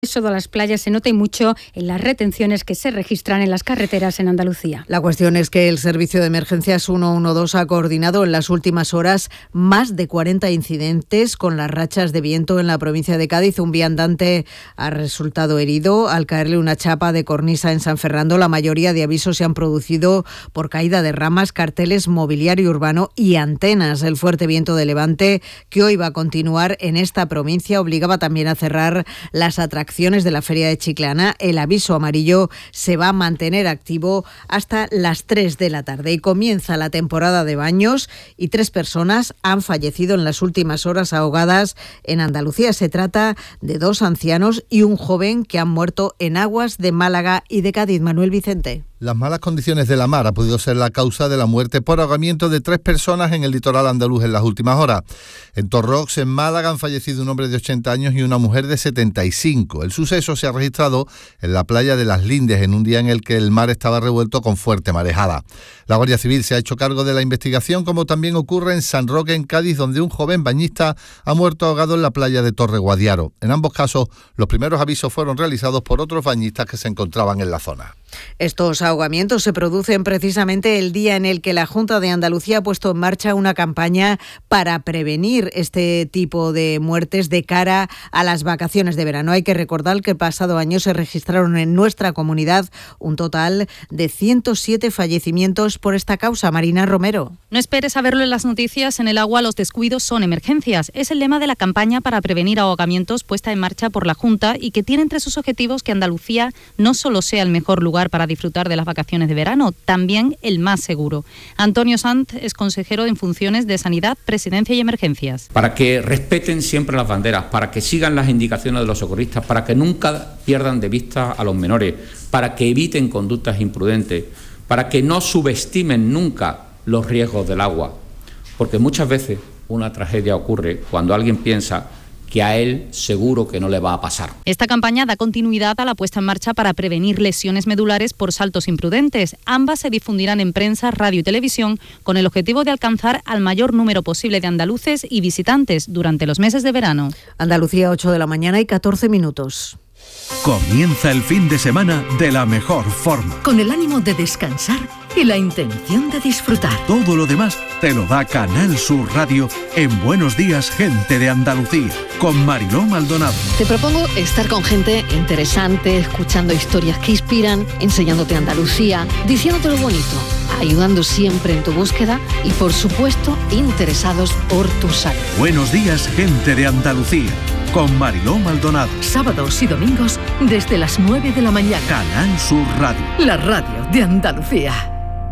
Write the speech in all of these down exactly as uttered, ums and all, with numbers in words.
Eso de las playas se nota y mucho en las retenciones que se registran en las carreteras en Andalucía. La cuestión es que el Servicio de Emergencias ciento doce ha coordinado en las últimas horas más de cuarenta incidentes con las rachas de viento en la provincia de Cádiz. Un viandante ha resultado herido al caerle una chapa de cornisa en San Fernando. La mayoría de avisos se han producido por caída de ramas, carteles, mobiliario urbano y antenas. El fuerte viento de levante que hoy va a continuar en esta provincia obligaba también a cerrar las atracciones de la Feria de Chiclana. El aviso amarillo se va a mantener activo hasta las tres de la tarde y comienza la temporada de baños y tres personas han fallecido en las últimas horas ahogadas en Andalucía. Se trata de dos ancianos y un joven que han muerto en aguas de Málaga y de Cádiz. Manuel Vicente. Las malas condiciones de la mar ha podido ser la causa de la muerte por ahogamiento de tres personas en el litoral andaluz en las últimas horas. En Torrox, en Málaga, han fallecido un hombre de ochenta años y una mujer de setenta y cinco. El suceso se ha registrado en la playa de Las Lindes, en un día en el que el mar estaba revuelto con fuerte marejada. La Guardia Civil se ha hecho cargo de la investigación, como también ocurre en San Roque, en Cádiz, donde un joven bañista ha muerto ahogado en la playa de Torre Guadiaro. En ambos casos, los primeros avisos fueron realizados por otros bañistas que se encontraban en la zona. Estos ahogamientos se producen precisamente el día en el que la Junta de Andalucía ha puesto en marcha una campaña para prevenir este tipo de muertes de cara a las vacaciones de verano. Hay que recordar que el pasado año se registraron en nuestra comunidad un total de ciento siete fallecimientos por esta causa. Marina Romero. No esperes a verlo en las noticias. En el agua los descuidos son emergencias. Es el lema de la campaña para prevenir ahogamientos puesta en marcha por la Junta y que tiene entre sus objetivos que Andalucía no solo sea el mejor lugar para disfrutar de las vacaciones de verano, también el más seguro. Antonio Sanz es consejero en funciones de Sanidad, Presidencia y Emergencias. Para que respeten siempre las banderas, para que sigan las indicaciones de los socorristas, para que nunca pierdan de vista a los menores, para que eviten conductas imprudentes, para que no subestimen nunca los riesgos del agua, porque muchas veces una tragedia ocurre cuando alguien piensa que a él seguro que no le va a pasar. Esta campaña da continuidad a la puesta en marcha para prevenir lesiones medulares por saltos imprudentes. Ambas se difundirán en prensa, radio y televisión con el objetivo de alcanzar al mayor número posible de andaluces y visitantes durante los meses de verano. Andalucía, ocho de la mañana y catorce minutos. Comienza el fin de semana de la mejor forma. Con el ánimo de descansar y la intención de disfrutar. Todo lo demás te lo da Canal Sur Radio en Buenos Días, Gente de Andalucía, con Mariló Maldonado. Te propongo estar con gente interesante, escuchando historias que inspiran, enseñándote Andalucía, diciéndote lo bonito, ayudando siempre en tu búsqueda y, por supuesto, interesados por tu salud. Buenos Días, Gente de Andalucía, con Mariló Maldonado. Sábados y domingos desde las nueve de la mañana. Canal Sur Radio. La radio de Andalucía.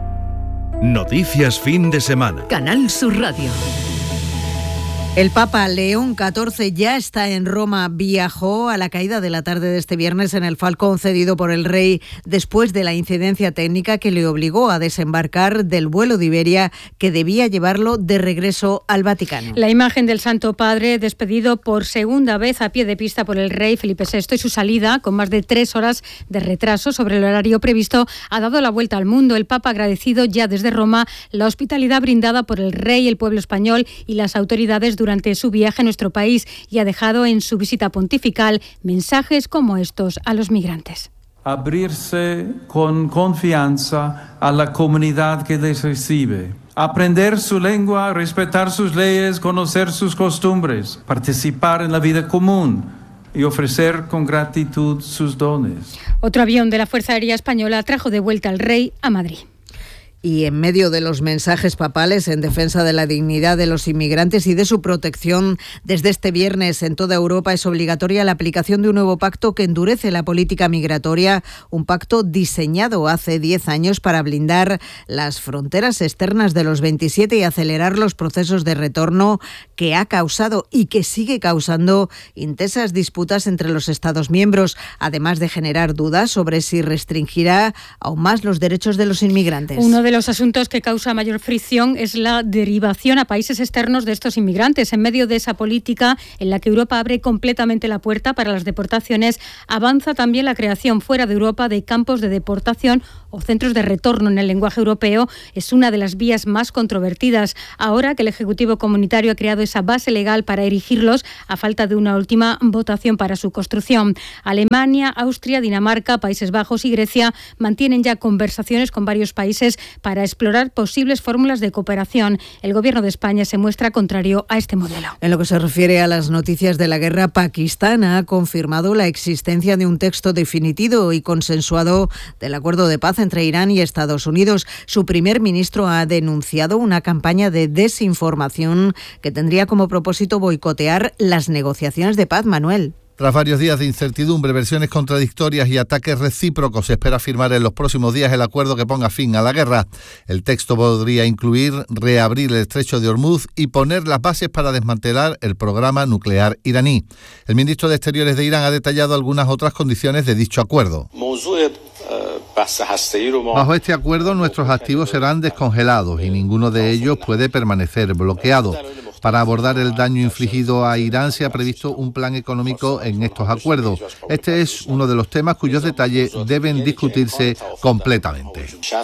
Noticias fin de semana. Canal Sur Radio. El Papa León catorce ya está en Roma. Viajó a la caída de la tarde de este viernes en el Falcón cedido por el rey después de la incidencia técnica que le obligó a desembarcar del vuelo de Iberia que debía llevarlo de regreso al Vaticano. La imagen del Santo Padre, despedido por segunda vez a pie de pista por el rey Felipe sexto, y su salida, con más de tres horas de retraso sobre el horario previsto, ha dado la vuelta al mundo. El Papa ha agradecido ya desde Roma la hospitalidad brindada por el rey, el pueblo español y las autoridades durante su viaje a nuestro país y ha dejado en su visita pontifical mensajes como estos a los migrantes. Abrirse con confianza a la comunidad que les recibe. Aprender su lengua, respetar sus leyes, conocer sus costumbres, participar en la vida común y ofrecer con gratitud sus dones. Otro avión de la Fuerza Aérea Española trajo de vuelta al rey a Madrid. Y en medio de los mensajes papales en defensa de la dignidad de los inmigrantes y de su protección, desde este viernes en toda Europa es obligatoria la aplicación de un nuevo pacto que endurece la política migratoria, un pacto diseñado hace diez años para blindar las fronteras externas de los veintisiete y acelerar los procesos de retorno que ha causado y que sigue causando intensas disputas entre los Estados miembros, además de generar dudas sobre si restringirá aún más los derechos de los inmigrantes. Uno de los asuntos que causa mayor fricción es la derivación a países externos de estos inmigrantes. En medio de esa política en la que Europa abre completamente la puerta para las deportaciones, avanza también la creación fuera de Europa de campos de deportación o centros de retorno en el lenguaje europeo. Es una de las vías más controvertidas. Ahora que el Ejecutivo Comunitario ha creado esa base legal para erigirlos a falta de una última votación para su construcción. Alemania, Austria, Dinamarca, Países Bajos y Grecia mantienen ya conversaciones con varios países para explorar posibles fórmulas de cooperación. El Gobierno de España se muestra contrario a este modelo. En lo que se refiere a las noticias de la guerra, Pakistán ha confirmado la existencia de un texto definitivo y consensuado del acuerdo de paz entre Irán y Estados Unidos. Su primer ministro ha denunciado una campaña de desinformación que tendría como propósito boicotear las negociaciones de paz. Manuel. Tras varios días de incertidumbre, versiones contradictorias y ataques recíprocos, se espera firmar en los próximos días el acuerdo que ponga fin a la guerra. El texto podría incluir reabrir el estrecho de Hormuz y poner las bases para desmantelar el programa nuclear iraní. El ministro de Exteriores de Irán ha detallado algunas otras condiciones de dicho acuerdo. Bajo este acuerdo, nuestros activos serán descongelados y ninguno de ellos puede permanecer bloqueado. Para abordar el daño infligido a Irán se ha previsto un plan económico en estos acuerdos. Este es uno de los temas cuyos detalles deben discutirse completamente.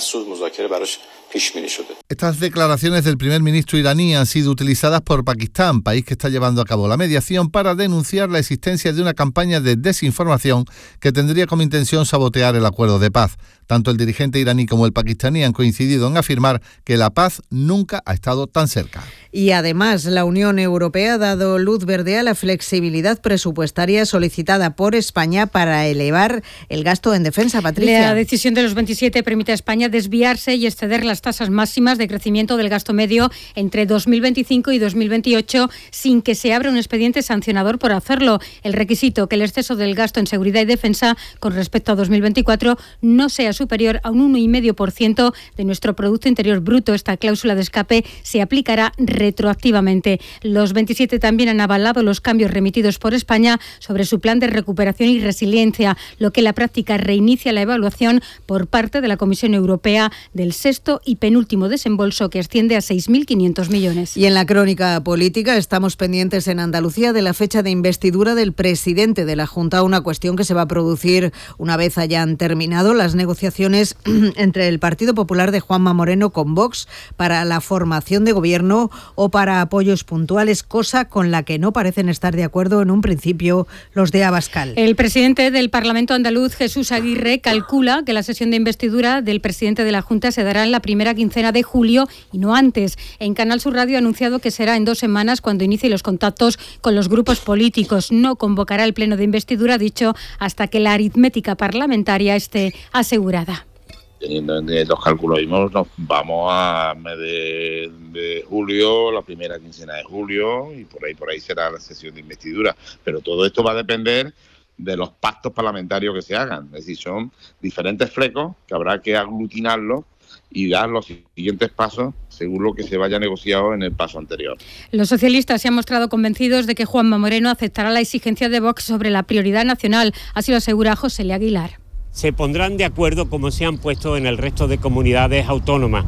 Estas declaraciones del primer ministro iraní han sido utilizadas por Pakistán, país que está llevando a cabo la mediación, para denunciar la existencia de una campaña de desinformación que tendría como intención sabotear el acuerdo de paz. Tanto el dirigente iraní como el pakistaní han coincidido en afirmar que la paz nunca ha estado tan cerca. Y además, la Unión Europea ha dado luz verde a la flexibilidad presupuestaria solicitada por España para elevar el gasto en defensa. Patricia. La decisión de los veintisiete permite a España desviarse y exceder las tasas máximas de crecimiento del gasto medio entre dos mil veinticinco y dos mil veintiocho sin que se abra un expediente sancionador por hacerlo. El requisito que el exceso del gasto en seguridad y defensa con respecto a dos mil veinticuatro no sea superior a un uno coma cinco por ciento de nuestro Producto Interior Bruto. Esta cláusula de escape se aplicará retroactivamente. Los veintisiete también han avalado los cambios remitidos por España sobre su plan de recuperación y resiliencia, lo que en la práctica reinicia la evaluación por parte de la Comisión Europea del sexto y penúltimo desembolso, que asciende a seis mil quinientos millones. Y en la crónica política estamos pendientes en Andalucía de la fecha de investidura del presidente de la Junta, una cuestión que se va a producir una vez hayan terminado las negociaciones entre el Partido Popular de Juanma Moreno con Vox para la formación de gobierno o para apoyos puntuales, cosa con la que no parecen estar de acuerdo en un principio los de Abascal. El presidente del Parlamento andaluz, Jesús Aguirre, calcula que la sesión de investidura del presidente de la Junta se dará en la primera quincena de julio y no antes. En Canal Sur Radio ha anunciado que será en dos semanas cuando inicie los contactos con los grupos políticos. No convocará el pleno de investidura, dicho, hasta que la aritmética parlamentaria esté asegurada. Teniendo en los cálculos mismos, nos vamos a mes de, de julio, la primera quincena de julio, y por ahí por ahí será la sesión de investidura. Pero todo esto va a depender de los pactos parlamentarios que se hagan. Es decir, son diferentes flecos que habrá que aglutinarlos y dar los siguientes pasos según lo que se vaya negociado en el paso anterior. Los socialistas se han mostrado convencidos de que Juanma Moreno aceptará la exigencia de Vox sobre la prioridad nacional. Así lo asegura José L. Aguilar. Se pondrán de acuerdo como se han puesto en el resto de comunidades autónomas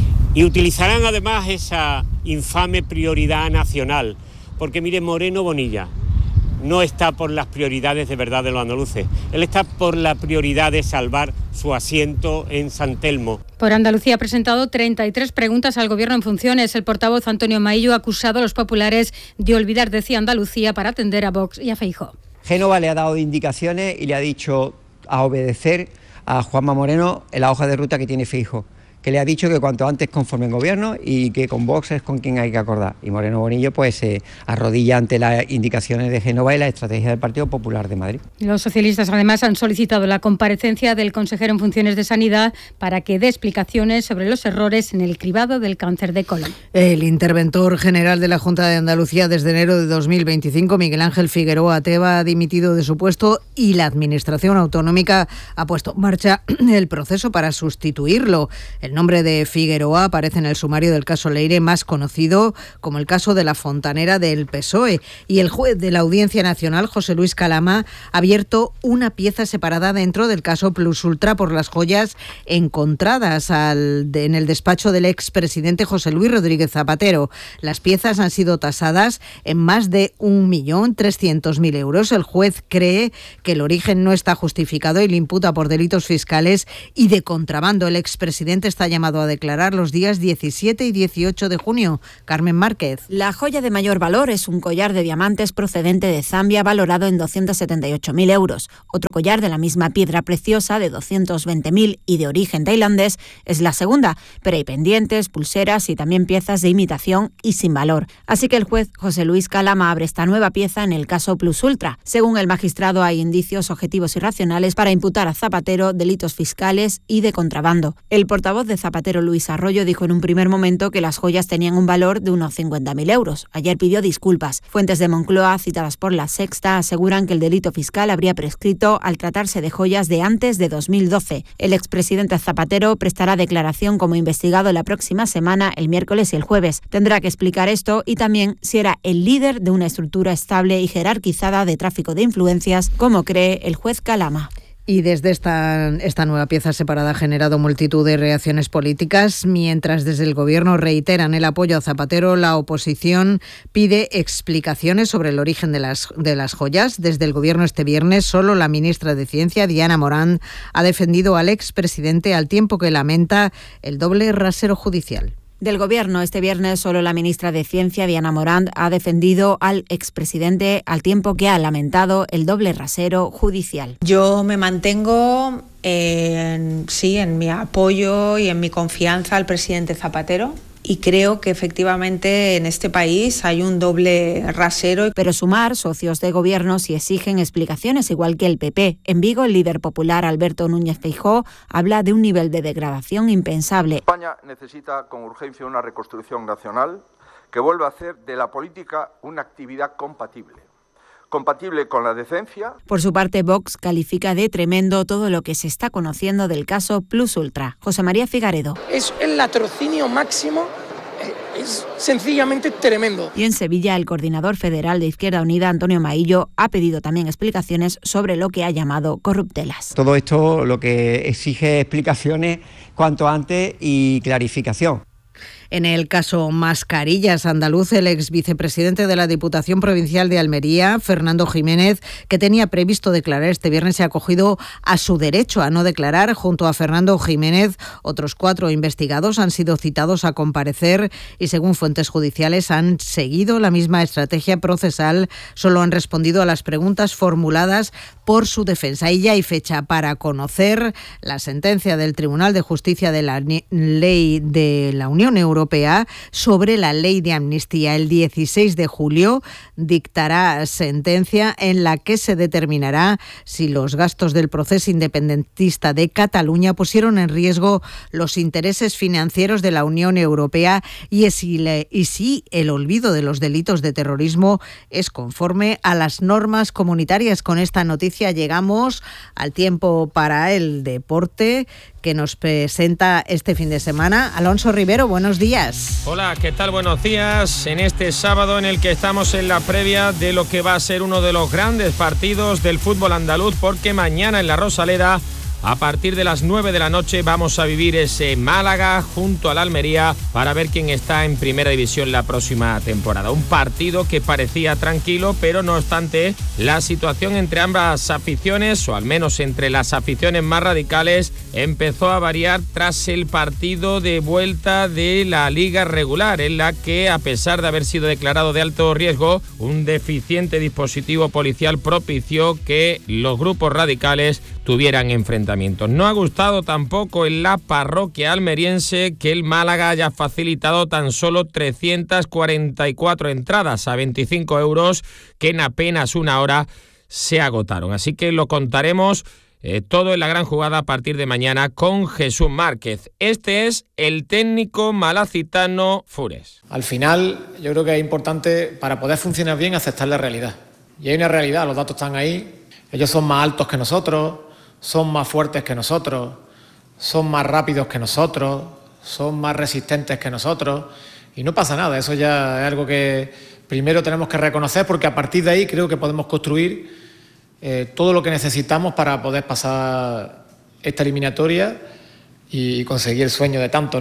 y utilizarán además esa infame prioridad nacional, porque mire, Moreno Bonilla no está por las prioridades de verdad de los andaluces, él está por la prioridad de salvar su asiento en San Telmo. Por Andalucía ha presentado treinta y tres preguntas al Gobierno en funciones. El portavoz Antonio Maillo ha acusado a los populares de olvidar, decía Andalucía, para atender a Vox y a Feijóo. Génova le ha dado indicaciones y le ha dicho a obedecer a Juanma Moreno en la hoja de ruta que tiene Feijóo, que le ha dicho que cuanto antes conformen gobierno y que con Vox es con quien hay que acordar. Y Moreno Bonillo pues se eh, arrodilla ante las indicaciones de Génova y la estrategia del Partido Popular de Madrid. Los socialistas además han solicitado la comparecencia del consejero en funciones de Sanidad para que dé explicaciones sobre los errores en el cribado del cáncer de colon. El interventor general de la Junta de Andalucía desde enero de dos mil veinticinco, Miguel Ángel Figueroa Teba, ha dimitido de su puesto y la Administración Autonómica ha puesto en marcha el proceso para sustituirlo. El nombre de Figueroa aparece en el sumario del caso Leire, más conocido como el caso de la fontanera del P S O E. Y el juez de la Audiencia Nacional, José Luis Calama, ha abierto una pieza separada dentro del caso Plus Ultra por las joyas encontradas al, de, en el despacho del expresidente José Luis Rodríguez Zapatero. Las piezas han sido tasadas en más de un millón trescientos mil euros. El juez cree que el origen no está justificado y le imputa por delitos fiscales y de contrabando. El expresidente está está llamado a declarar los días diecisiete y dieciocho de junio. Carmen Márquez. La joya de mayor valor es un collar de diamantes procedente de Zambia valorado en doscientos setenta y ocho mil euros. Otro collar de la misma piedra preciosa de doscientos veinte mil y de origen tailandés es la segunda, pero hay pendientes, pulseras y también piezas de imitación y sin valor. Así que el juez José Luis Calama abre esta nueva pieza en el caso Plus Ultra. Según el magistrado, hay indicios objetivos y racionales para imputar a Zapatero delitos fiscales y de contrabando. El portavoz de Zapatero, Luis Arroyo, dijo en un primer momento que las joyas tenían un valor de unos cincuenta mil euros. Ayer pidió disculpas. Fuentes de Moncloa, citadas por La Sexta, aseguran que el delito fiscal habría prescrito al tratarse de joyas de antes de dos mil doce. El expresidente Zapatero prestará declaración como investigado la próxima semana, el miércoles y el jueves. Tendrá que explicar esto y también si era el líder de una estructura estable y jerarquizada de tráfico de influencias, como cree el juez Calama. Y desde esta, esta nueva pieza separada ha generado multitud de reacciones políticas. Mientras desde el Gobierno reiteran el apoyo a Zapatero, la oposición pide explicaciones sobre el origen de las, de las joyas. Desde el Gobierno este viernes, solo la ministra de Ciencia, Diana Morant, ha defendido al expresidente al tiempo que lamenta el doble rasero judicial. Del Gobierno, este viernes solo la ministra de Ciencia, Diana Morant, ha defendido al expresidente al tiempo que ha lamentado el doble rasero judicial. Yo me mantengo en, sí, en mi apoyo y en mi confianza al presidente Zapatero. Y creo que efectivamente en este país hay un doble rasero. Pero Sumar, socios de gobierno, sí exigen explicaciones, igual que el P P. En Vigo, el líder popular Alberto Núñez Feijóo habla de un nivel de degradación impensable. España necesita con urgencia una reconstrucción nacional que vuelva a hacer de la política una actividad compatible. compatible con la decencia. Por su parte, Vox califica de tremendo todo lo que se está conociendo del caso Plus Ultra. José María Figaredo. Es el latrocinio máximo, es sencillamente tremendo. Y en Sevilla, el coordinador federal de Izquierda Unida, Antonio Maillo, ha pedido también explicaciones sobre lo que ha llamado corruptelas. Todo esto lo que exige explicaciones cuanto antes y clarificación. En el caso Mascarillas andaluz, el ex vicepresidente de la Diputación Provincial de Almería, Fernando Jiménez, que tenía previsto declarar este viernes, se ha acogido a su derecho a no declarar. Junto a Fernando Jiménez, otros cuatro investigados han sido citados a comparecer y, según fuentes judiciales, han seguido la misma estrategia procesal. Solo han respondido a las preguntas formuladas por su defensa. Y ya hay fecha para conocer la sentencia del Tribunal de Justicia de la Ley de la Unión Europea Europea sobre la ley de amnistía. El dieciséis de julio dictará sentencia en la que se determinará si los gastos del proceso independentista de Cataluña pusieron en riesgo los intereses financieros de la Unión Europea y si, le, y si el olvido de los delitos de terrorismo es conforme a las normas comunitarias. Con esta noticia llegamos al tiempo para el deporte que nos presenta este fin de semana Alonso Rivero. Buenos días. Hola, ¿qué tal? Buenos días. En este sábado en el que estamos en la previa de lo que va a ser uno de los grandes partidos del fútbol andaluz, porque mañana en la Rosaleda, a partir de las nueve de la noche, vamos a vivir ese Málaga junto al Almería para ver quién está en primera división la próxima temporada. Un partido que parecía tranquilo, pero no obstante, la situación entre ambas aficiones, o al menos entre las aficiones más radicales, empezó a variar tras el partido de vuelta de la liga regular, en la que, a pesar de haber sido declarado de alto riesgo, un deficiente dispositivo policial propició que los grupos radicales tuvieran enfrentamientos. No ha gustado tampoco en la parroquia almeriense que el Málaga haya facilitado tan solo trescientas cuarenta y cuatro entradas a veinticinco euros que en apenas una hora se agotaron. Así que lo contaremos eh, todo en la gran jugada a partir de mañana con Jesús Márquez. Este es el técnico malacitano Fures. Al final, yo creo que es importante, para poder funcionar bien, aceptar la realidad. Y hay una realidad, los datos están ahí. Ellos son más altos que nosotros, son más fuertes que nosotros, son más rápidos que nosotros, son más resistentes que nosotros y no pasa nada. Eso ya es algo que primero tenemos que reconocer, porque a partir de ahí creo que podemos construir eh, todo lo que necesitamos para poder pasar esta eliminatoria y conseguir el sueño de tantos, ¿no?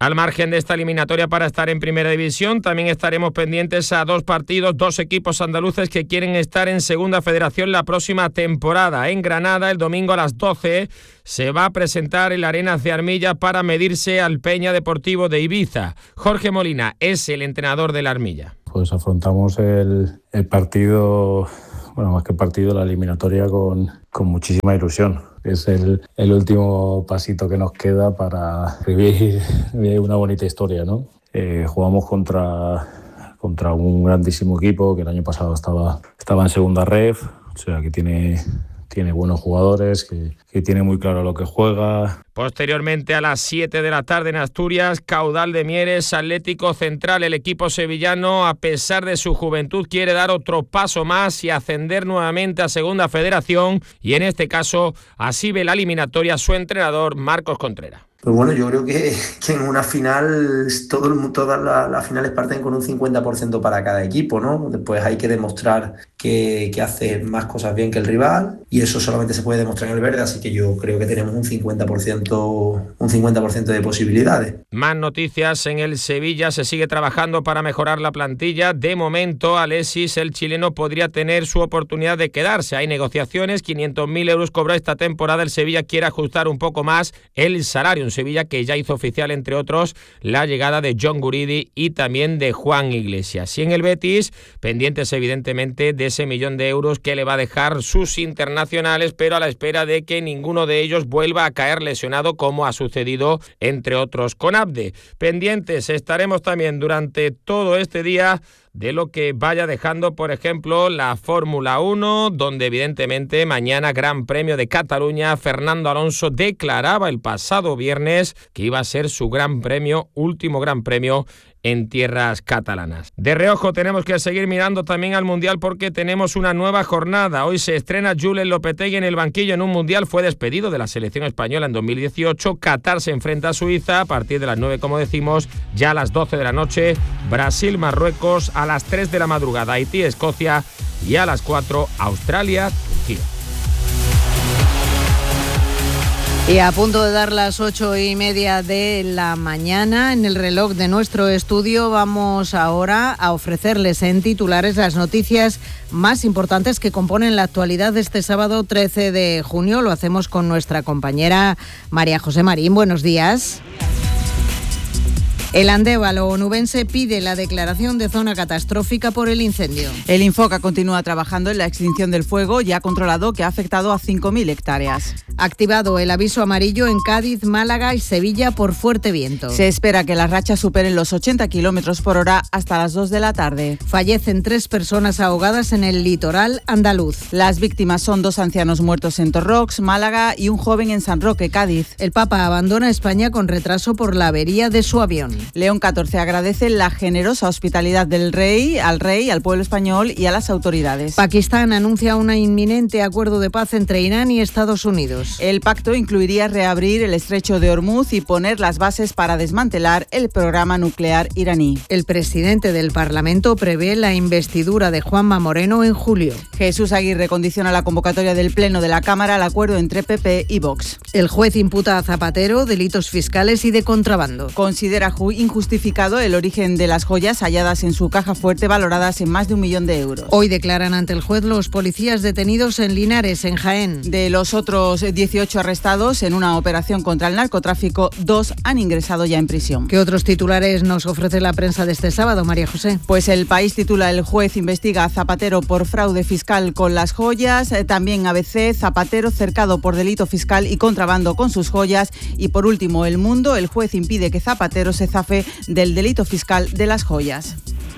Al margen de esta eliminatoria para estar en Primera División, también estaremos pendientes a dos partidos, dos equipos andaluces que quieren estar en Segunda Federación la próxima temporada. En Granada, el domingo a las doce, se va a presentar el Arenas de Armilla para medirse al Peña Deportivo de Ibiza. Jorge Molina es el entrenador del Armilla. Pues afrontamos el, el partido, bueno, más que partido, la eliminatoria con, con muchísima ilusión. Es el, el último pasito que nos queda para escribir una bonita historia, ¿no? Eh, jugamos contra, contra un grandísimo equipo que el año pasado estaba, estaba en segunda ref, o sea que tiene, tiene buenos jugadores, que, que tiene muy claro lo que juega. Posteriormente, a las siete de la tarde en Asturias, Caudal de Mieres, Atlético Central. El equipo sevillano, a pesar de su juventud, quiere dar otro paso más y ascender nuevamente a Segunda Federación, y en este caso así ve la eliminatoria su entrenador Marcos Contreras. Pues bueno, yo creo que, que en una final todo el, todas las, las finales parten con un cincuenta por ciento para cada equipo, ¿no? Después hay que demostrar que, que hace más cosas bien que el rival, y eso solamente se puede demostrar en el verde, así que yo creo que tenemos un cincuenta por ciento, un cincuenta por ciento de posibilidades. Más noticias en el Sevilla. Se sigue trabajando para mejorar la plantilla. De momento, Alexis, el chileno, podría tener su oportunidad de quedarse. Hay negociaciones, quinientos mil euros cobra esta temporada. El Sevilla quiere ajustar un poco más el salario. Un Sevilla que ya hizo oficial, entre otros, la llegada de John Guridi y también de Juan Iglesias. Y en el Betis, pendientes evidentemente de ese millón de euros que le va a dejar sus internacionales, pero a la espera de que ninguno de ellos vuelva a caer lesionado, como ha sucedido, entre otros, con Abde. Pendientes estaremos también durante todo este día de lo que vaya dejando, por ejemplo, la Fórmula uno, donde evidentemente mañana Gran Premio de Cataluña. Fernando Alonso declaraba el pasado viernes que iba a ser su Gran Premio, último Gran Premio en tierras catalanas. De reojo tenemos que seguir mirando también al Mundial, porque tenemos una nueva jornada. Hoy se estrena Julen Lopetegui en el banquillo en un Mundial. Fue despedido de la selección española en dos mil dieciocho. Qatar se enfrenta a Suiza a partir de las nueve, como decimos, ya a las doce de la noche. Brasil, Marruecos, a las tres de la madrugada Haití, Escocia, y a las cuatro Australia, Turquía. Y a punto de dar las ocho y media de la mañana, en el reloj de nuestro estudio vamos ahora a ofrecerles en titulares las noticias más importantes que componen la actualidad de este sábado trece de junio. Lo hacemos con nuestra compañera María José Marín. Buenos días. El Andévalo onubense pide la declaración de zona catastrófica por el incendio. El Infoca continúa trabajando en la extinción del fuego y ha controlado que ha afectado a cinco mil hectáreas. Activado el aviso amarillo en Cádiz, Málaga y Sevilla por fuerte viento. Se espera que las rachas superen los ochenta kilómetros por hora hasta las dos de la tarde. Fallecen tres personas ahogadas en el litoral andaluz. Las víctimas son dos ancianos muertos en Torrox, Málaga, y un joven en San Roque, Cádiz. El Papa abandona España con retraso por la avería de su avión. León catorce agradece la generosa hospitalidad del rey, al rey, al pueblo español y a las autoridades. Pakistán anuncia un inminente acuerdo de paz entre Irán y Estados Unidos. El pacto incluiría reabrir el estrecho de Hormuz y poner las bases para desmantelar el programa nuclear iraní. El presidente del Parlamento prevé la investidura de Juanma Moreno en julio. Jesús Aguirre condiciona la convocatoria del Pleno de la Cámara al acuerdo entre P P y Vox. El juez imputa a Zapatero delitos fiscales y de contrabando. Considera injustificado el origen de las joyas halladas en su caja fuerte, valoradas en más de un millón de euros. Hoy declaran ante el juez los policías detenidos en Linares, en Jaén. De los otros dieciocho arrestados en una operación contra el narcotráfico, dos han ingresado ya en prisión. ¿Qué otros titulares nos ofrece la prensa de este sábado, María José? Pues El País titula: el juez investiga a Zapatero por fraude fiscal con las joyas. También A B C: Zapatero cercado por delito fiscal y contrabando con sus joyas. Y por último, El Mundo: el juez impide que Zapatero se zafe del delito fiscal de las joyas.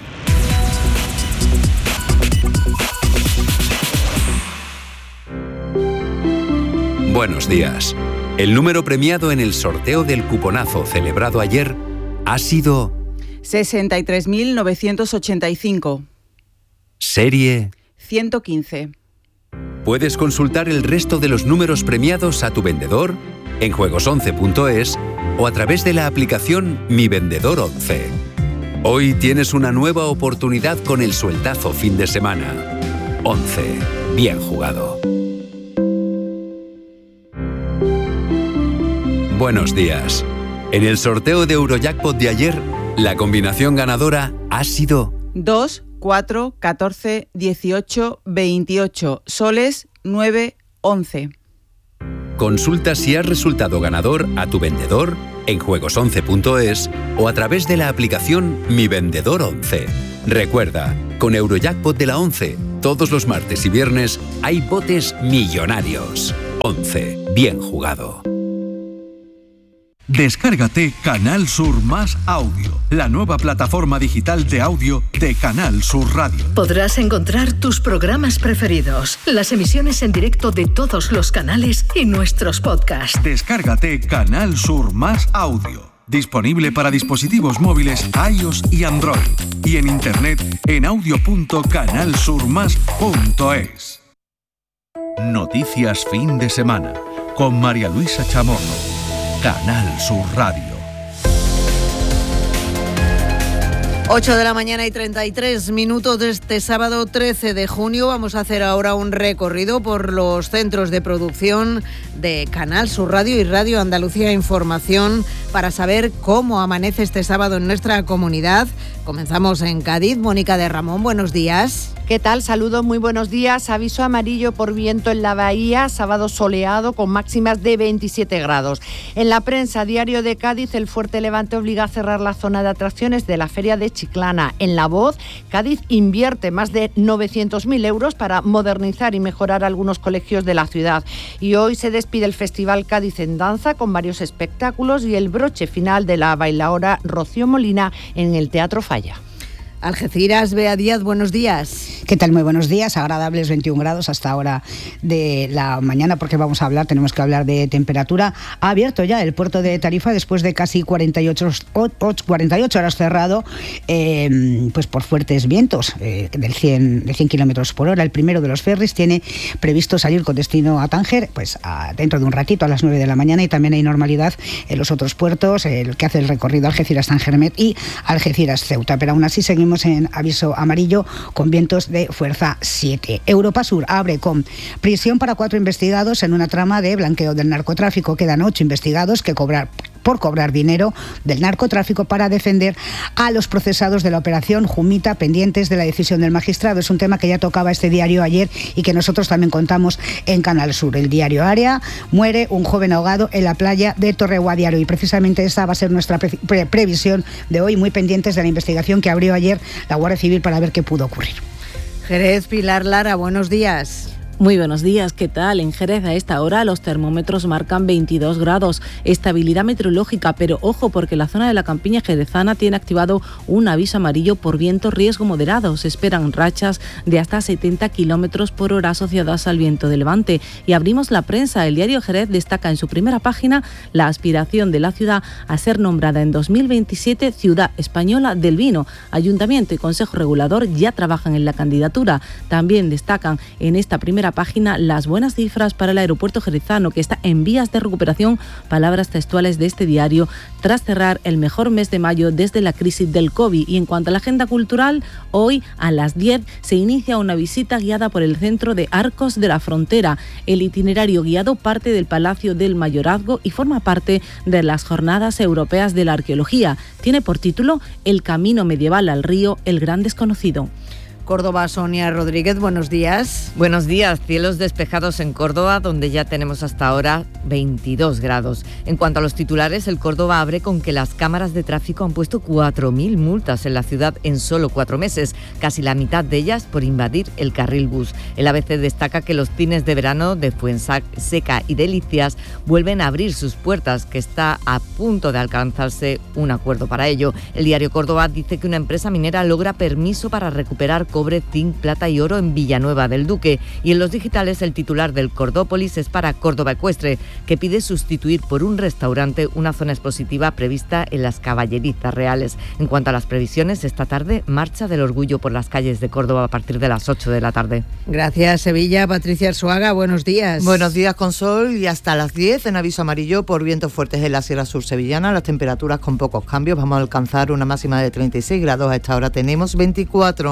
Buenos días. El número premiado en el sorteo del cuponazo celebrado ayer ha sido sesenta y tres mil novecientos ochenta y cinco. Serie ciento quince. Puedes consultar el resto de los números premiados a tu vendedor en juegos once punto es o a través de la aplicación Mi Vendedor once. Hoy tienes una nueva oportunidad con el sueldazo fin de semana. once. Bien jugado. Buenos días. En el sorteo de Eurojackpot de ayer, la combinación ganadora ha sido dos, cuatro, catorce, dieciocho, veintiocho, soles nueve, once. Consulta si has resultado ganador a tu vendedor en juegos once punto es o a través de la aplicación Mi Vendedor once. Recuerda, con Eurojackpot de la once, todos los martes y viernes hay botes millonarios. once. Bien jugado. Descárgate Canal Sur Más Audio, la nueva plataforma digital de audio de Canal Sur Radio. Podrás encontrar tus programas preferidos, las emisiones en directo de todos los canales y nuestros podcasts. Descárgate Canal Sur Más Audio, disponible para dispositivos móviles iOS y Android, y en internet en audio punto canal sur más punto es. Noticias fin de semana con María Luisa Chamorro. Canal Sur Radio. ocho de la mañana y treinta y tres minutos de este sábado trece de junio. Vamos a hacer ahora un recorrido por los centros de producción de Canal Sur Radio y Radio Andalucía Información para saber cómo amanece este sábado en nuestra comunidad. Comenzamos en Cádiz. Mónica de Ramón, buenos días. ¿Qué tal? Saludos, muy buenos días. Aviso amarillo por viento en la bahía, sábado soleado con máximas de veintisiete grados. En la prensa, Diario de Cádiz, el fuerte levante obliga a cerrar la zona de atracciones de la Feria de Chiclana. En La Voz, Cádiz invierte más de novecientos mil euros para modernizar y mejorar algunos colegios de la ciudad. Y hoy se despide el Festival Cádiz en Danza con varios espectáculos y el broche final de la bailaora Rocío Molina en el Teatro Falla. Algeciras, Bea Díaz, buenos días. ¿Qué tal? Muy buenos días. Agradables veintiún grados hasta ahora de la mañana, porque vamos a hablar, tenemos que hablar de temperatura. Ha abierto ya el puerto de Tarifa después de casi cuarenta y ocho horas cerrado, eh, pues por fuertes vientos eh, del cien, de cien kilómetros por hora. El primero de los ferries tiene previsto salir con destino a Tánger, pues a, dentro de un ratito, a las nueve de la mañana, y también hay normalidad en los otros puertos, el que hace el recorrido Algeciras-San Germet y Algeciras-Ceuta. Pero aún así seguimos en aviso amarillo con vientos de fuerza siete. Europa Sur abre con prisión para cuatro investigados en una trama de blanqueo del narcotráfico. Quedan ocho investigados que cobrar por cobrar dinero del narcotráfico para defender a los procesados de la operación Jumita, pendientes de la decisión del magistrado. Es un tema que ya tocaba este diario ayer y que nosotros también contamos en Canal Sur. El diario Área: muere un joven ahogado en la playa de Torreguadiaro, y precisamente esta va a ser nuestra pre- pre- previsión de hoy, muy pendientes de la investigación que abrió ayer la Guardia Civil para ver qué pudo ocurrir. Jerez, Pilar Lara, buenos días. Muy buenos días, ¿qué tal? En Jerez a esta hora los termómetros marcan veintidós grados, estabilidad meteorológica, pero ojo porque la zona de la campiña jerezana tiene activado un aviso amarillo por viento riesgo moderado. Se esperan rachas de hasta setenta kilómetros por hora asociadas al viento de levante. Y abrimos la prensa. El diario Jerez destaca en su primera página la aspiración de la ciudad a ser nombrada en dos mil veintisiete Ciudad Española del Vino. Ayuntamiento y Consejo Regulador ya trabajan en la candidatura. También destacan en esta primera página las buenas cifras para el aeropuerto jerezano, que está en vías de recuperación, palabras textuales de este diario, tras cerrar el mejor mes de mayo desde la crisis del COVID. Y en cuanto a la agenda cultural, hoy a las diez se inicia una visita guiada por el Centro de Arcos de la Frontera. El itinerario guiado parte del Palacio del Mayorazgo y forma parte de las Jornadas Europeas de la Arqueología. Tiene por título El camino medieval al río, el gran desconocido. Córdoba, Sonia Rodríguez, buenos días. Buenos días, cielos despejados en Córdoba, donde ya tenemos hasta ahora veintidós grados. En cuanto a los titulares, el Córdoba abre con que las cámaras de tráfico han puesto cuatro mil multas en la ciudad en solo cuatro meses, casi la mitad de ellas por invadir el carril bus. El A B C destaca que los cines de verano de Fuenseca y Delicias vuelven a abrir sus puertas, que está a punto de alcanzarse un acuerdo para ello. El diario Córdoba dice que una empresa minera logra permiso para recuperar cobre, zinc, plata y oro en Villanueva del Duque. Y en los digitales, el titular del Cordópolis es para Córdoba Ecuestre, que pide sustituir por un restaurante una zona expositiva prevista en las Caballerizas Reales. En cuanto a las previsiones, esta tarde, marcha del orgullo por las calles de Córdoba a partir de las ocho de la tarde. Gracias, Sevilla. Patricia Arzuaga, buenos días. Buenos días, con sol y hasta las diez en aviso amarillo por vientos fuertes en la Sierra Sur sevillana. Las temperaturas con pocos cambios. Vamos a alcanzar una máxima de treinta y seis grados. A esta hora tenemos veinticuatro.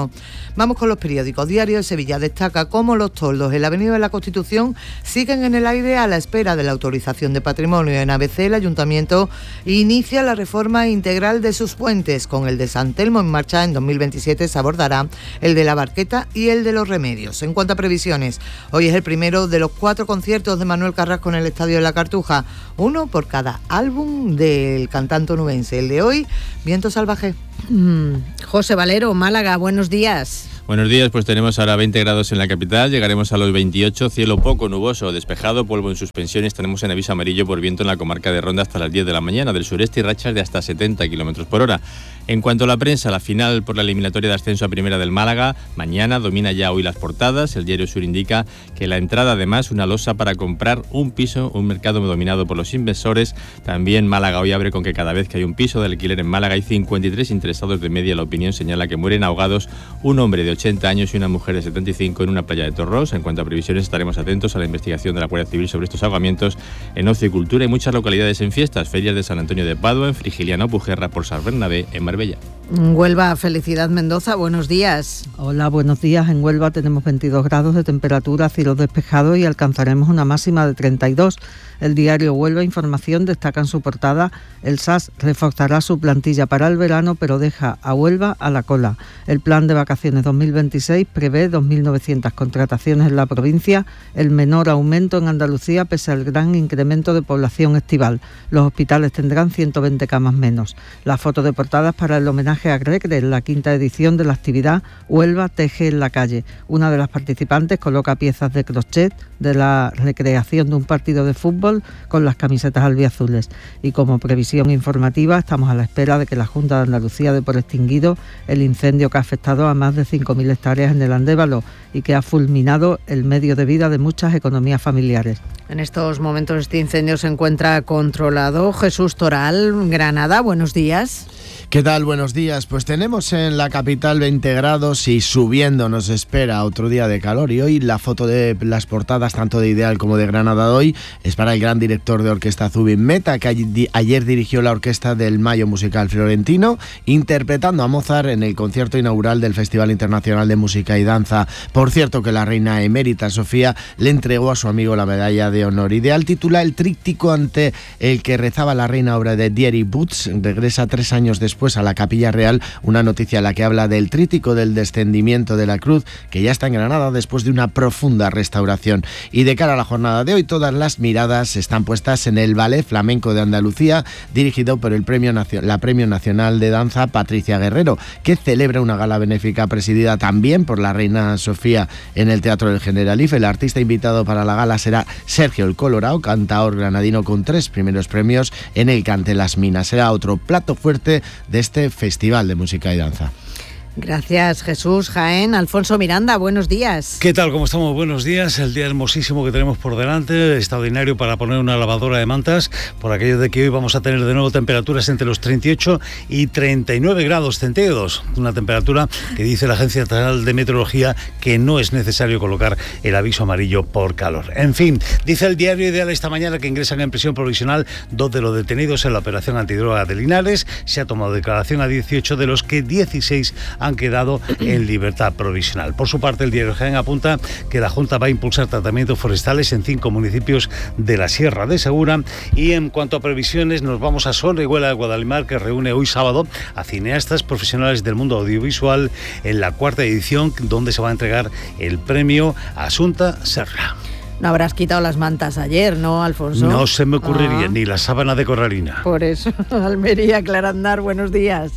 Vamos con los periódicos. Diario de Sevilla destaca cómo los toldos en la Avenida de la Constitución siguen en el aire a la espera de la autorización de patrimonio. En A B C, el Ayuntamiento inicia la reforma integral de sus puentes. Con el de San Telmo en marcha, en dos mil veintisiete se abordará el de la Barqueta y el de los Remedios. En cuanto a previsiones, hoy es el primero de los cuatro conciertos de Manuel Carrasco en el Estadio de la Cartuja, uno por cada álbum del cantante onubense. El de hoy, Viento Salvaje. Mm, José Valero, Málaga, buenos días. Buenos días, pues tenemos ahora veinte grados en la capital, llegaremos a los veintiocho, cielo poco nuboso o despejado, polvo en suspensión, estaremos en aviso amarillo por viento en la comarca de Ronda hasta las diez de la mañana, del sureste y rachas de hasta setenta kilómetros por hora. En cuanto a la prensa, la final por la eliminatoria de ascenso a primera del Málaga, mañana domina ya hoy las portadas. El diario Sur indica que la entrada, además, una losa para comprar un piso, un mercado dominado por los inversores. También Málaga hoy abre con que cada vez que hay un piso de alquiler en Málaga hay cincuenta y tres interesados de media. La opinión señala que mueren ahogados un hombre de ochenta años y una mujer de setenta y cinco en una playa de Torros. En cuanto a previsiones, estaremos atentos a la investigación de la Guardia Civil sobre estos ahogamientos. En ocio y cultura hay muchas localidades en fiestas, ferias de San Antonio de Padua, en Frigiliana o Pujerra, por San Bernabé, en Marbella. Huelva, Felicidad Mendoza, buenos días. Hola, buenos días. En Huelva tenemos veintidós grados de temperatura, cielos despejados y alcanzaremos una máxima de treinta y dos. El diario Huelva Información destaca en su portada: el S A S reforzará su plantilla para el verano, pero deja a Huelva a la cola. El plan de vacaciones dos mil veintiséis prevé dos mil novecientas contrataciones en la provincia, el menor aumento en Andalucía pese al gran incremento de población estival. Los hospitales tendrán ciento veinte camas menos. La foto de portada es para el homenaje a Gregre en la quinta edición de la actividad Huelva Teje en la Calle. Una de las participantes coloca piezas de crochet de la recreación de un partido de fútbol con las camisetas albiazules. Y como previsión informativa, estamos a la espera de que la Junta de Andalucía dé por extinguido el incendio que ha afectado a más de cinco mil hectáreas en el Andévalo y que ha fulminado el medio de vida de muchas economías familiares. En estos momentos este incendio se encuentra controlado. Jesús Toral, Granada, buenos días. ¿Qué tal? Buenos días. Pues tenemos en la capital veinte grados y subiendo nos espera otro día de calor. Y hoy la foto de las portadas, tanto de Ideal como de Granada de hoy, es para el gran director de orquesta Zubin Mehta, que ayer dirigió la orquesta del Mayo Musical Florentino, interpretando a Mozart en el concierto inaugural del Festival Internacional de Música y Danza. Por cierto, que la reina emérita Sofía le entregó a su amigo la medalla de honor. Ideal titula el tríptico ante el que rezaba la reina, obra de Thierry Butz. Regresa tres años después a la Capilla Real, una noticia en la que habla del tríptico del descendimiento de la cruz, que ya está en Granada después de una profunda restauración. Y de cara a la jornada de hoy, todas las miradas están puestas en el Ballet Flamenco de Andalucía, dirigido por el Premio Nacio- la Premio Nacional de Danza Patricia Guerrero, que celebra una gala benéfica presidida también por la reina Sofía en el Teatro del Generalife. El artista invitado para la gala será Sergio el Colorao, cantaor granadino con tres primeros premios en el Cante Las Minas. Será otro plato fuerte de este Festival de Música y Danza. Gracias, Jesús. Jaén, Alfonso Miranda, buenos días. ¿Qué tal? ¿Cómo estamos? Buenos días. El día hermosísimo que tenemos por delante, extraordinario para poner una lavadora de mantas, por aquello de que hoy vamos a tener de nuevo temperaturas entre los treinta y ocho y treinta y nueve grados centígrados. Una temperatura que dice la Agencia Estatal de Meteorología que no es necesario colocar el aviso amarillo por calor. En fin, dice el diario Ideal esta mañana que ingresan en prisión provisional dos de los detenidos en la operación antidroga de Linares. Se ha tomado declaración a dieciocho, de los que dieciséis han quedado en libertad provisional. Por su parte, el diario Jaén apunta que la Junta va a impulsar tratamientos forestales en cinco municipios de la Sierra de Segura. Y en cuanto a previsiones, nos vamos a Sorriguela de Guadalimar, que reúne hoy sábado a cineastas profesionales del mundo audiovisual en la cuarta edición, donde se va a entregar el premio Asunta Serra. No habrás quitado las mantas ayer, ¿no, Alfonso? No se me ocurriría, ah. ni la sábana de corralina. Por eso, Almería, Clarandar, buenos días.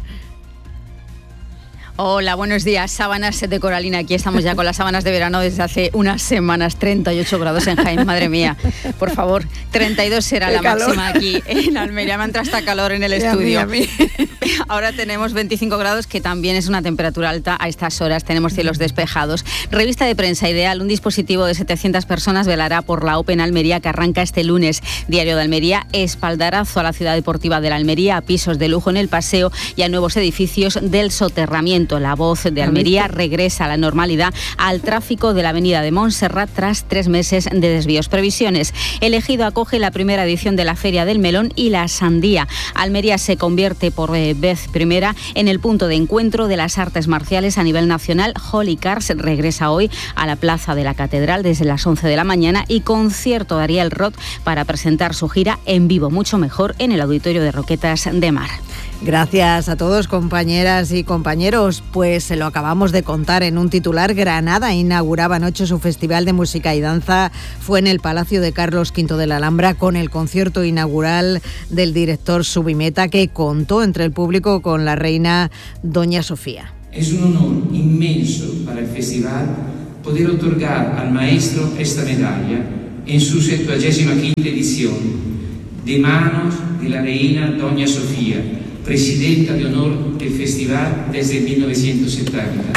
Hola, buenos días. Sábanas de coralina. Aquí estamos ya con las sábanas de verano desde hace unas semanas. treinta y ocho grados en Jaén, madre mía. Por favor, treinta y dos será la calor. Máxima aquí en Almería. Me entra hasta calor en el y estudio. A mí, a mí. Ahora tenemos veinticinco grados, que también es una temperatura alta a estas horas. Tenemos cielos despejados. Revista de prensa Ideal. Un dispositivo de setecientas personas velará por la Open Almería, que arranca este lunes. Diario de Almería. Espaldarazo a la ciudad deportiva de la Almería, a pisos de lujo en el paseo y a nuevos edificios del soterramiento. punto. La Voz de Almería regresa a la normalidad al tráfico de la avenida de Montserrat tras tres meses de desvíos. Previsiones. El Ejido acoge la primera edición de la Feria del Melón y la Sandía. Almería se convierte por vez primera en el punto de encuentro de las artes marciales a nivel nacional. Holy Cars regresa hoy a la Plaza de la Catedral desde las once de la mañana y concierto de Ariel Roth para presentar su gira en vivo, mucho mejor, en el Auditorio de Roquetas de Mar. Gracias a todos, compañeras y compañeros. Pues se lo acabamos de contar en un titular. Granada inauguraba anoche su Festival de Música y Danza. Fue en el Palacio de Carlos quinto de la Alhambra con el concierto inaugural del director Subimeta, que contó entre el público con la reina Doña Sofía. Es un honor inmenso para el festival poder otorgar al maestro esta medalla en su septuagésima quinta edición, de manos de la reina Doña Sofía, presidenta de honor del festival desde mil novecientos setenta.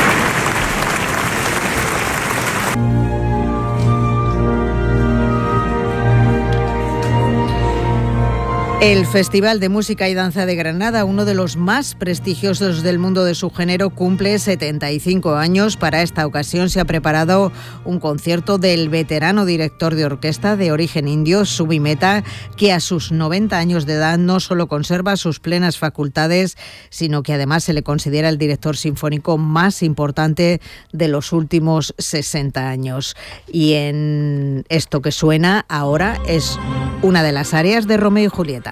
El Festival de Música y Danza de Granada, uno de los más prestigiosos del mundo de su género, cumple setenta y cinco años. Para esta ocasión se ha preparado un concierto del veterano director de orquesta de origen indio, Subimeta, que a sus noventa años de edad no solo conserva sus plenas facultades, sino que además se le considera el director sinfónico más importante de los últimos sesenta años. Y en esto que suena ahora es una de las áreas de Romeo y Julieta.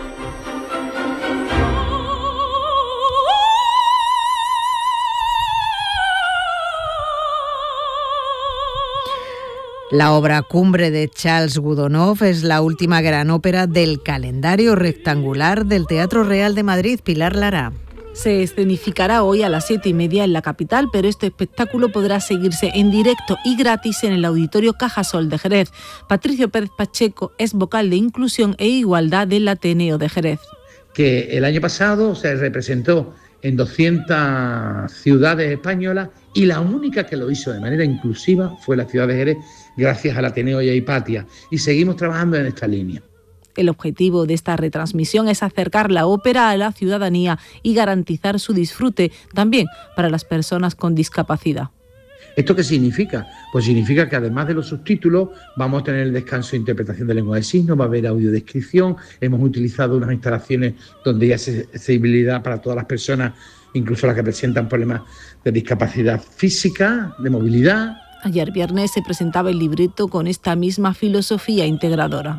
La obra cumbre de Charles Gounod es la última gran ópera del calendario rectangular del Teatro Real de Madrid. Pilar Lara. Se escenificará hoy a las siete y media en la capital, pero este espectáculo podrá seguirse en directo y gratis en el Auditorio Cajasol de Jerez. Patricio Pérez Pacheco es vocal de Inclusión e Igualdad del Ateneo de Jerez. Que el año pasado se representó en doscientas ciudades españolas y la única que lo hizo de manera inclusiva fue la ciudad de Jerez, gracias al Ateneo y a Hipatia, y seguimos trabajando en esta línea. El objetivo de esta retransmisión es acercar la ópera a la ciudadanía y garantizar su disfrute, también para las personas con discapacidad. ¿Esto qué significa? Pues significa que además de los subtítulos vamos a tener el descanso de interpretación de lengua de signos, va a haber audiodescripción, hemos utilizado unas instalaciones donde hay accesibilidad para todas las personas, incluso las que presentan problemas de discapacidad física, de movilidad. Ayer viernes se presentaba el libreto con esta misma filosofía integradora.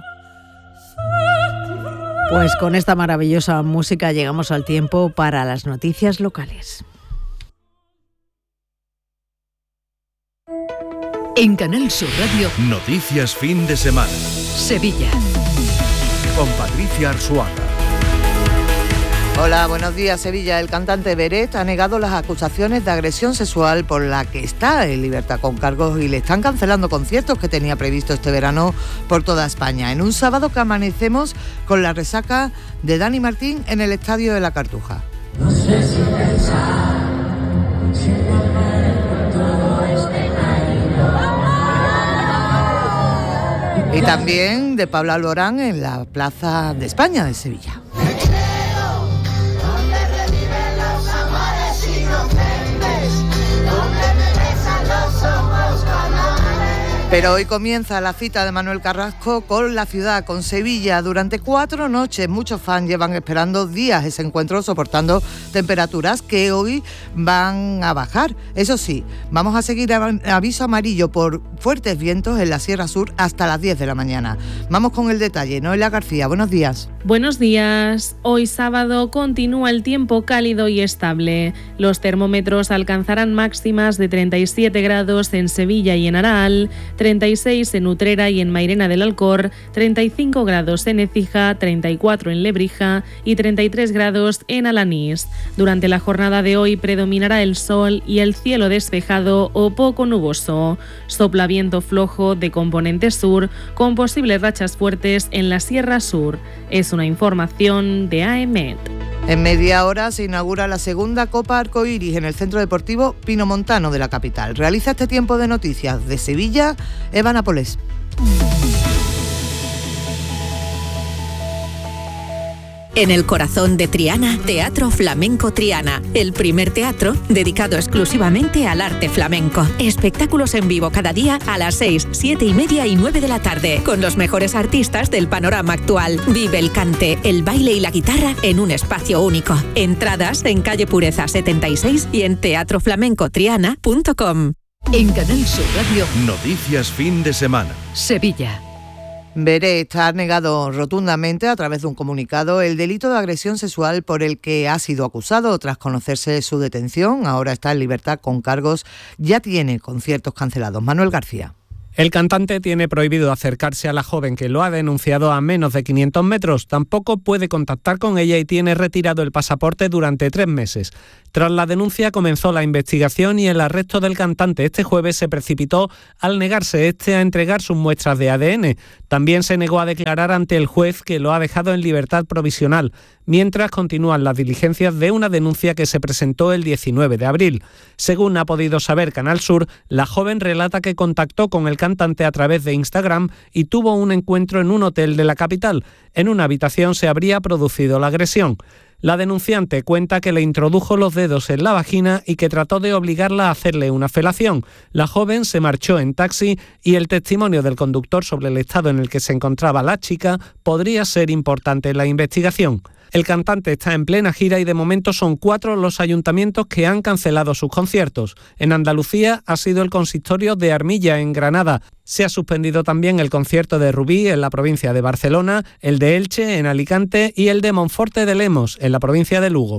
Pues con esta maravillosa música llegamos al tiempo para las noticias locales. En Canal Sur Radio, Noticias fin de semana. Sevilla. Con Patricia Arzuaga. Hola, buenos días, Sevilla. El cantante Beret ha negado las acusaciones de agresión sexual por la que está en libertad con cargos y le están cancelando conciertos que tenía previsto este verano por toda España. En un sábado que amanecemos con la resaca de Dani Martín en el Estadio de la Cartuja. No sé si pensar, si volver con todo este cariño. Y también de Pablo Alborán en la Plaza de España de Sevilla. Pero hoy comienza la cita de Manuel Carrasco con la ciudad, con Sevilla. Durante cuatro noches muchos fans llevan esperando días ese encuentro, soportando temperaturas que hoy van a bajar. Eso sí, vamos a seguir aviso amarillo por fuertes vientos en la Sierra Sur hasta las diez de la mañana. Vamos con el detalle. Noelia García, buenos días. Buenos días. Hoy sábado continúa el tiempo cálido y estable. Los termómetros alcanzarán máximas de treinta y siete grados en Sevilla y en Araal, treinta y seis en Utrera y en Mairena del Alcor, treinta y cinco grados en Écija, treinta y cuatro en Lebrija y treinta y tres grados en Alanís. Durante la jornada de hoy predominará el sol y el cielo despejado o poco nuboso. Sopla viento flojo de componente sur con posibles rachas fuertes en la Sierra Sur. Es una información de A E M E T. En media hora se inaugura la segunda Copa Arcoiris en el Centro Deportivo Pinomontano de la capital. Realiza este tiempo de noticias de Sevilla, Eva Nápoles. En el corazón de Triana, Teatro Flamenco Triana, el primer teatro dedicado exclusivamente al arte flamenco. Espectáculos en vivo cada día a las seis, siete y media y nueve de la tarde, con los mejores artistas del panorama actual. Vive el cante, el baile y la guitarra en un espacio único. Entradas en calle Pureza setenta y seis y en teatro flamenco triana punto com. En Canal Sur Radio, Noticias fin de semana. Sevilla. Beret ha negado rotundamente a través de un comunicado el delito de agresión sexual por el que ha sido acusado tras conocerse su detención. Ahora está en libertad con cargos. Ya tiene conciertos cancelados. Manuel García. El cantante tiene prohibido acercarse a la joven que lo ha denunciado a menos de quinientos metros. Tampoco puede contactar con ella y tiene retirado el pasaporte durante tres meses. Tras la denuncia comenzó la investigación y el arresto del cantante este jueves se precipitó al negarse este a entregar sus muestras de A D N. También se negó a declarar ante el juez que lo ha dejado en libertad provisional, mientras continúan las diligencias de una denuncia que se presentó el diecinueve de abril. Según ha podido saber Canal Sur, la joven relata que contactó con el cantante a través de Instagram y tuvo un encuentro en un hotel de la capital. En una habitación se habría producido la agresión. La denunciante cuenta que le introdujo los dedos en la vagina y que trató de obligarla a hacerle una felación. La joven se marchó en taxi y el testimonio del conductor sobre el estado en el que se encontraba la chica podría ser importante en la investigación. El cantante está en plena gira y de momento son cuatro los ayuntamientos que han cancelado sus conciertos. En Andalucía ha sido el consistorio de Armilla, en Granada. Se ha suspendido también el concierto de Rubí, en la provincia de Barcelona, el de Elche, en Alicante, y el de Monforte de Lemos, en la provincia de Lugo.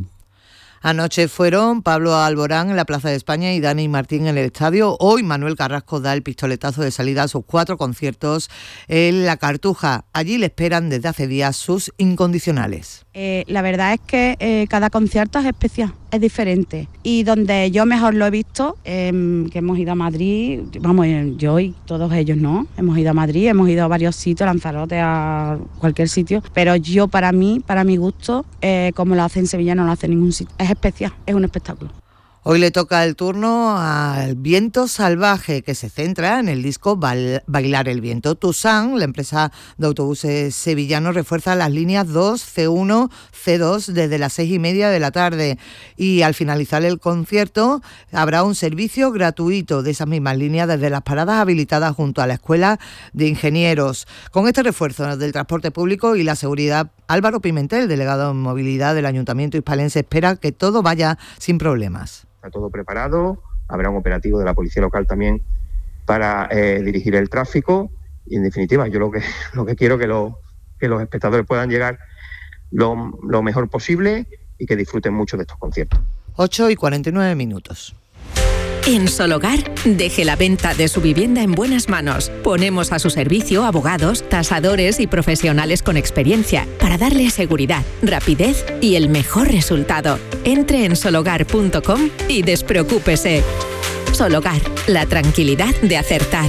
Anoche fueron Pablo Alborán en la Plaza de España y Dani Martín en el estadio. Hoy Manuel Carrasco da el pistoletazo de salida a sus cuatro conciertos en La Cartuja. Allí le esperan desde hace días sus incondicionales. Eh, la verdad es que eh, cada concierto es especial, es diferente. Y donde yo mejor lo he visto, eh, que hemos ido a Madrid, vamos, yo y todos ellos, ¿no? Hemos ido a Madrid, hemos ido a varios sitios, a Lanzarote, a cualquier sitio. Pero yo, para mí, para mi gusto, eh, como lo hace en Sevilla, no lo hace en ningún sitio. Es especial, es un espectáculo. Hoy le toca el turno al Viento Salvaje, que se centra en el disco Bailar el Viento. Tusan, la empresa de autobuses sevillano, refuerza las líneas dos, C uno, C dos desde las seis y media de la tarde. Y al finalizar el concierto habrá un servicio gratuito de esas mismas líneas desde las paradas habilitadas junto a la Escuela de Ingenieros. Con este refuerzo del transporte público y la seguridad, Álvaro Pimentel, delegado en movilidad del Ayuntamiento hispalense, espera que todo vaya sin problemas. Está todo preparado, habrá un operativo de la policía local también para eh, dirigir el tráfico y en definitiva yo lo que lo que quiero que, lo, que los espectadores puedan llegar lo, lo mejor posible y que disfruten mucho de estos conciertos. ocho y cuarenta y nueve minutos. En Sologar, deje la venta de su vivienda en buenas manos. Ponemos a su servicio abogados, tasadores y profesionales con experiencia para darle seguridad, rapidez y el mejor resultado. Entre en sologar punto com y despreocúpese. Sologar, la tranquilidad de acertar.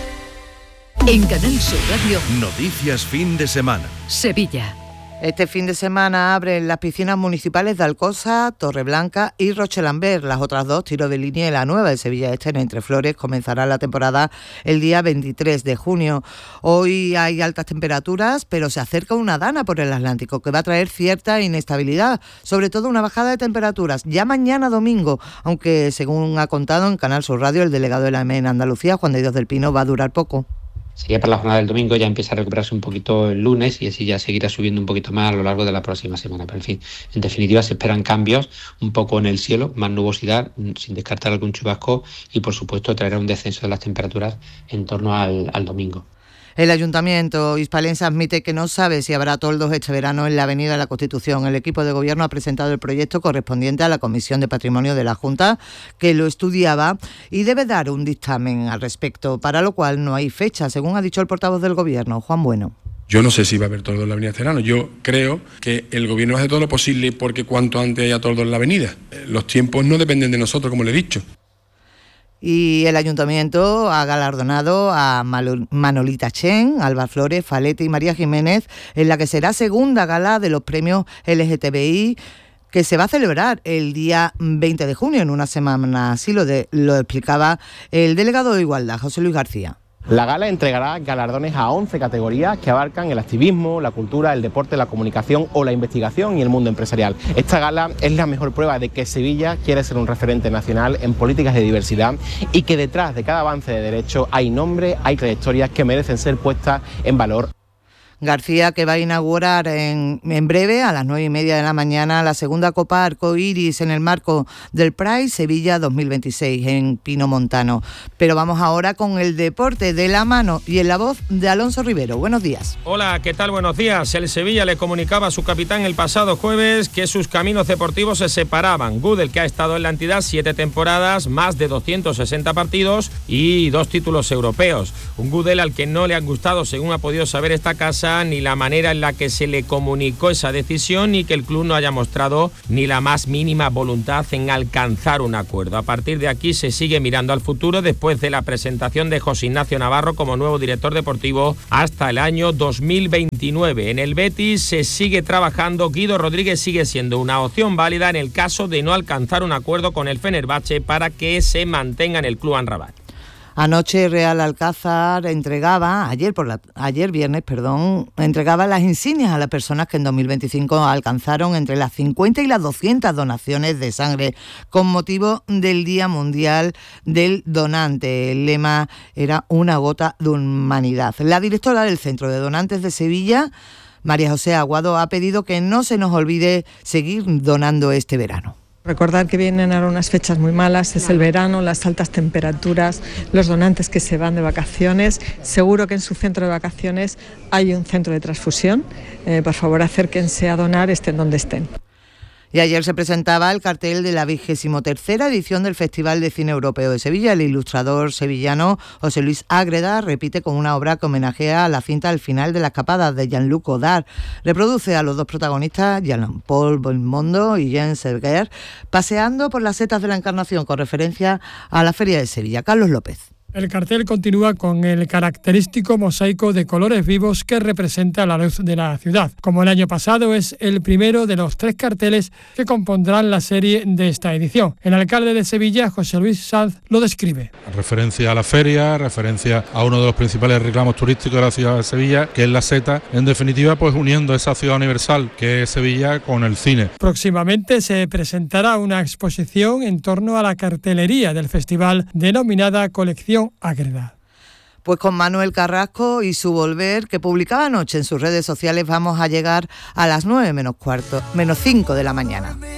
En Canal Sur Radio, Noticias fin de semana. Sevilla. Este fin de semana abren las piscinas municipales de Alcosa, Torreblanca y Rochelambert. Las otras dos, Tiro de Línea y la nueva de Sevilla Este, en Entre Flores, comenzará la temporada el día veintitrés de junio. Hoy hay altas temperaturas, pero se acerca una dana por el Atlántico que va a traer cierta inestabilidad, sobre todo una bajada de temperaturas ya mañana domingo, aunque según ha contado en Canal Sur Radio el delegado de la E M E en Andalucía, Juan de Dios del Pino, va a durar poco. Sería para la jornada del domingo, ya empieza a recuperarse un poquito el lunes y así ya seguirá subiendo un poquito más a lo largo de la próxima semana. Pero en fin, en definitiva se esperan cambios un poco en el cielo, más nubosidad, sin descartar algún chubasco y por supuesto traerá un descenso de las temperaturas en torno al, al domingo. El Ayuntamiento hispalense admite que no sabe si habrá toldos este verano en la Avenida de la Constitución. El equipo de gobierno ha presentado el proyecto correspondiente a la Comisión de Patrimonio de la Junta, que lo estudiaba y debe dar un dictamen al respecto, para lo cual no hay fecha, según ha dicho el portavoz del gobierno, Juan Bueno. Yo no sé si va a haber toldos en la avenida este verano. Yo creo que el gobierno hace todo lo posible porque cuanto antes haya toldos en la avenida. Los tiempos no dependen de nosotros, como le he dicho. Y el Ayuntamiento ha galardonado a Manolita Chen, Alba Flores, Falete y María Jiménez en la que será segunda gala de los premios L G T B I, que se va a celebrar el día veinte de junio, en una semana. Así lo, de, lo explicaba el delegado de Igualdad, José Luis García. La gala entregará galardones a once categorías que abarcan el activismo, la cultura, el deporte, la comunicación o la investigación y el mundo empresarial. Esta gala es la mejor prueba de que Sevilla quiere ser un referente nacional en políticas de diversidad y que detrás de cada avance de derecho hay nombres, hay trayectorias que merecen ser puestas en valor. García, que va a inaugurar en, en breve, a las nueve y media de la mañana, la segunda Copa Arcoiris en el marco del Pride Sevilla dos mil veintiséis en Pino Montano. Pero vamos ahora con el deporte de la mano y en la voz de Alonso Rivero. Buenos días. Hola, ¿qué tal? Buenos días. El Sevilla le comunicaba a su capitán el pasado jueves que sus caminos deportivos se separaban. Gudel, que ha estado en la entidad siete temporadas, más de doscientos sesenta partidos y dos títulos europeos. Un Gudel al que no le han gustado, según ha podido saber esta casa, ni la manera en la que se le comunicó esa decisión, ni que el club no haya mostrado ni la más mínima voluntad en alcanzar un acuerdo. A partir de aquí se sigue mirando al futuro después de la presentación de José Ignacio Navarro como nuevo director deportivo hasta el año dos mil veintinueve. En el Betis se sigue trabajando. Guido Rodríguez sigue siendo una opción válida en el caso de no alcanzar un acuerdo con el Fenerbahce para que se mantenga en el club Amrabat. Anoche Real Alcázar entregaba, ayer por la, ayer viernes, perdón, entregaba las insignias a las personas que en dos mil veinticinco alcanzaron entre las cincuenta y las doscientas donaciones de sangre con motivo del Día Mundial del Donante. El lema era una gota de humanidad. La directora del Centro de Donantes de Sevilla, María José Aguado, ha pedido que no se nos olvide seguir donando este verano. Recordar que vienen ahora unas fechas muy malas, es el verano, las altas temperaturas, los donantes que se van de vacaciones. Seguro que en su centro de vacaciones hay un centro de transfusión. Eh, por favor, acérquense a donar, estén donde estén. Y ayer se presentaba el cartel de la vigésimo tercera edición del Festival de Cine Europeo de Sevilla. El ilustrador sevillano José Luis Ágreda repite con una obra que homenajea a la cinta El final de la escapada de Jean-Luc Godard. Reproduce a los dos protagonistas, Jean-Paul Belmondo y Jean Serguer, paseando por las setas de la Encarnación con referencia a la Feria de Sevilla. Carlos López. El cartel continúa con el característico mosaico de colores vivos que representa la luz de la ciudad. Como el año pasado, es el primero de los tres carteles que compondrán la serie de esta edición. El alcalde de Sevilla, José Luis Sanz, lo describe. Referencia a la feria, referencia a uno de los principales reclamos turísticos de la ciudad de Sevilla, que es la seta, en definitiva, pues uniendo esa ciudad universal que es Sevilla con el cine. Próximamente se presentará una exposición en torno a la cartelería del festival denominada Colección Ágreda. Pues con Manuel Carrasco y su volver, que publicaba anoche en sus redes sociales, vamos a llegar a las nueve menos cuarto, menos cinco de la mañana.